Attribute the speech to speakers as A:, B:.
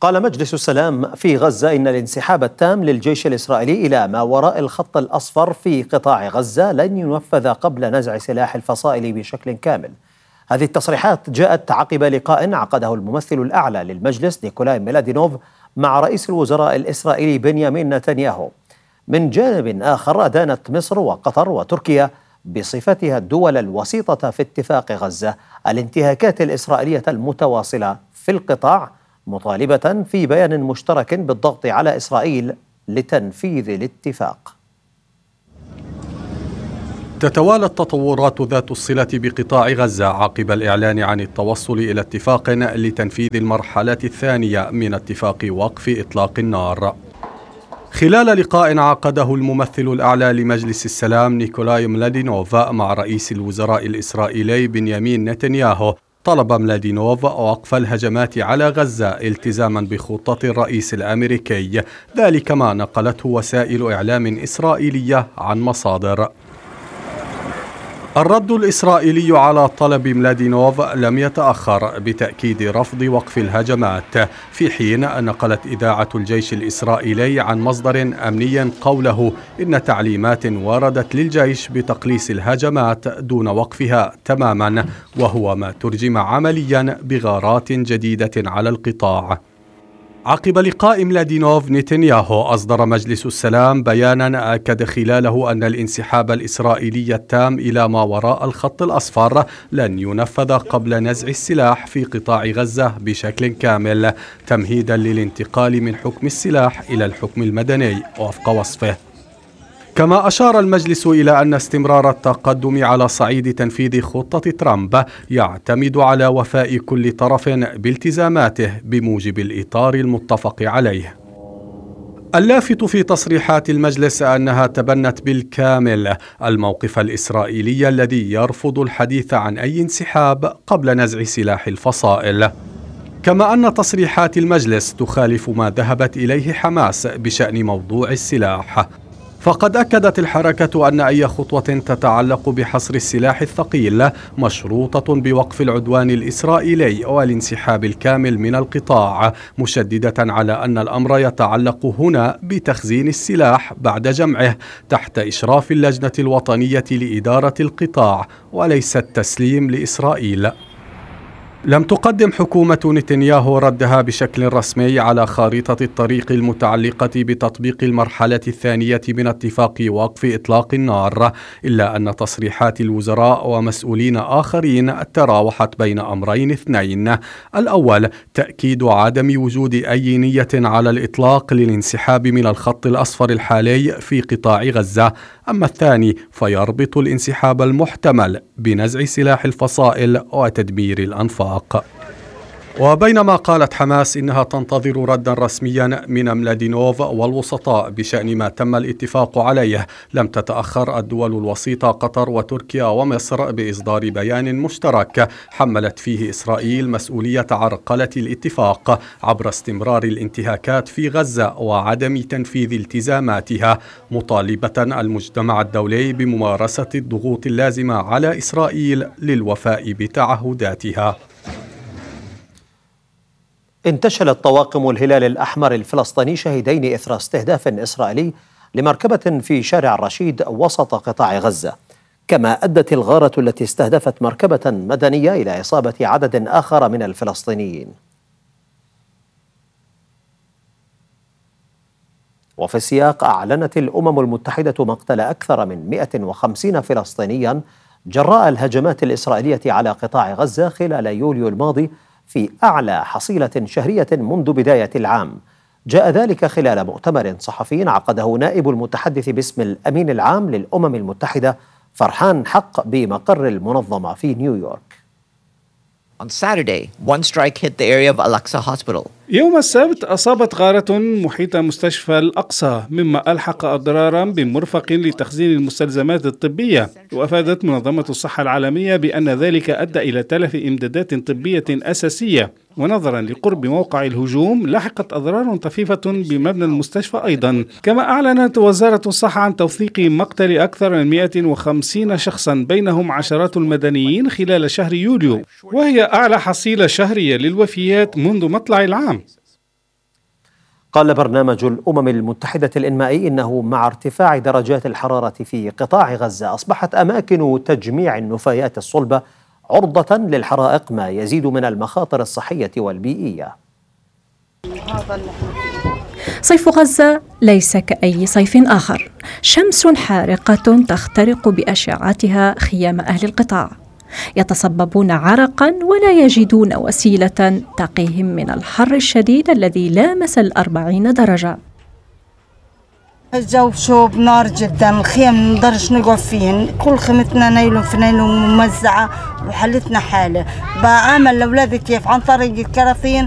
A: قال مجلس السلام في غزة إن الانسحاب التام للجيش الإسرائيلي إلى ما وراء الخط الأصفر في قطاع غزة لن ينفذ قبل نزع سلاح الفصائل بشكل كامل. هذه التصريحات جاءت عقب لقاء عقده الممثل الأعلى للمجلس نيكولاي ميلادينوف مع رئيس الوزراء الإسرائيلي بنيامين نتنياهو. من جانب آخر أدانت مصر وقطر وتركيا بصفتها الدول الوسيطة في اتفاق غزة الانتهاكات الإسرائيلية المتواصلة في القطاع، مطالبة في بيان مشترك بالضغط على إسرائيل لتنفيذ الاتفاق.
B: تتوالى التطورات ذات الصلة بقطاع غزة عقب الإعلان عن التوصل إلى اتفاق لتنفيذ المرحلة الثانية من اتفاق وقف إطلاق النار. خلال لقاء عقده الممثل الأعلى لمجلس السلام نيكولاي ميلادينوف مع رئيس الوزراء الإسرائيلي بنيامين نتنياهو، طلب ميلادينوف وقف الهجمات على غزة التزاما بخطة الرئيس الأمريكي، ذلك ما نقلته وسائل إعلام إسرائيلية عن مصادر. الرد الإسرائيلي على طلب ميلادينوف لم يتأخر بتأكيد رفض وقف الهجمات، في حين نقلت إذاعة الجيش الإسرائيلي عن مصدر أمني قوله إن تعليمات وردت للجيش بتقليص الهجمات دون وقفها تماما، وهو ما ترجم عمليا بغارات جديدة على القطاع. عقب لقاء ميلادينوف نتنياهو أصدر مجلس السلام بيانا أكد خلاله أن الانسحاب الإسرائيلي التام إلى ما وراء الخط الأصفر لن ينفذ قبل نزع السلاح في قطاع غزة بشكل كامل، تمهيدا للانتقال من حكم السلاح إلى الحكم المدني وفق وصفه. كما أشار المجلس إلى أن استمرار التقدم على صعيد تنفيذ خطة ترامب يعتمد على وفاء كل طرف بالتزاماته بموجب الإطار المتفق عليه. اللافت في تصريحات المجلس أنها تبنت بالكامل الموقف الإسرائيلي الذي يرفض الحديث عن أي انسحاب قبل نزع سلاح الفصائل، كما أن تصريحات المجلس تخالف ما ذهبت إليه حماس بشأن موضوع السلاح. فقد أكدت الحركة أن أي خطوة تتعلق بحصر السلاح الثقيل مشروطة بوقف العدوان الإسرائيلي والانسحاب الكامل من القطاع، مشددة على أن الأمر يتعلق هنا بتخزين السلاح بعد جمعه تحت إشراف اللجنة الوطنية لإدارة القطاع وليس التسليم لإسرائيل. لم تقدم حكومة نتنياهو ردها بشكل رسمي على خارطة الطريق المتعلقة بتطبيق المرحلة الثانية من اتفاق وقف إطلاق النار، إلا أن تصريحات الوزراء ومسؤولين آخرين تراوحت بين أمرين اثنين: الأول تأكيد عدم وجود أي نية على الإطلاق للانسحاب من الخط الأصفر الحالي في قطاع غزة، أما الثاني فيربط الانسحاب المحتمل بنزع سلاح الفصائل وتدمير الأنفاق. وبينما قالت حماس إنها تنتظر ردا رسميا من ميلادينوف والوسطاء بشأن ما تم الاتفاق عليه، لم تتأخر الدول الوسيطة قطر وتركيا ومصر بإصدار بيان مشترك حملت فيه إسرائيل مسؤولية عرقلة الاتفاق عبر استمرار الانتهاكات في غزة وعدم تنفيذ التزاماتها، مطالبة المجتمع الدولي بممارسة الضغوط اللازمة على إسرائيل للوفاء بتعهداتها.
A: انتشلت طواقم الهلال الأحمر الفلسطيني شهيدين إثر استهداف إسرائيلي لمركبة في شارع الرشيد وسط قطاع غزة، كما أدت الغارة التي استهدفت مركبة مدنية إلى إصابة عدد آخر من الفلسطينيين. وفي السياق أعلنت الأمم المتحدة مقتل أكثر من 150 فلسطينيا جراء الهجمات الإسرائيلية على قطاع غزة خلال يوليو الماضي في أعلى حصيلة شهرية منذ بداية العام. جاء ذلك خلال مؤتمر صحفي عقده نائب المتحدث باسم الأمين العام للأمم المتحدة فرحان حق بمقر المنظمة في نيويورك.
C: On Saturday, one strike hit the area of Al-Aqsa Hospital.
D: يوم السبت أصابت غارة محيط مستشفى الأقصى، مما ألحق أضرارا بمرفق لتخزين المستلزمات الطبية. وأفادت منظمة الصحة العالمية بأن ذلك أدى إلى تلف إمدادات طبية أساسية، ونظرا لقرب موقع الهجوم لحقت أضرار طفيفة بمبنى المستشفى أيضا. كما أعلنت وزارة الصحة عن توثيق مقتل أكثر من 150 شخصا بينهم عشرات المدنيين خلال شهر يوليو، وهي أعلى حصيلة شهرية للوفيات منذ مطلع العام.
A: قال برنامج الأمم المتحدة الإنمائي إنه مع ارتفاع درجات الحرارة في قطاع غزة أصبحت أماكن تجميع النفايات الصلبة عرضة للحرائق، ما يزيد من المخاطر الصحية والبيئية.
E: صيف غزة ليس كأي صيف آخر، شمس حارقة تخترق بأشعتها خيام أهل القطاع، يتصببون عرقا ولا يجدون وسيلة تقيهم من الحر الشديد الذي لامس 40 درجة.
F: الجو شوب نار جدا، الخيام نقدرش نقف فيهن، كل خيمتنا نايلون في نايلون ممزعة وحالتنا حالة. بعمل لأولادي كيف عن طريق الكراثين